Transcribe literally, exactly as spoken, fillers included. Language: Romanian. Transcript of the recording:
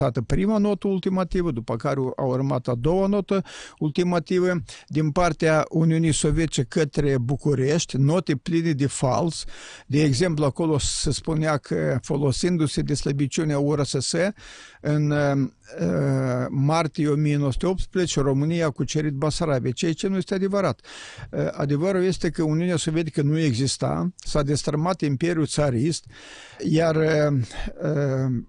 prima notă ultimativă, după care a urmat a doua notă ultimativă din partea Uniunii Sovietice către București, note pline de fals. De exemplu, acolo se spunea că, folosindu-se de slăbiciunea U R S S, în uh, martie o mie nouă sute optsprezece România a cucerit Basarabia, ceea ce nu este adevărat. Uh, adevărul este că Uniunea Sovietică nu exista, s-a destrămat Imperiul Țarist, iar uh,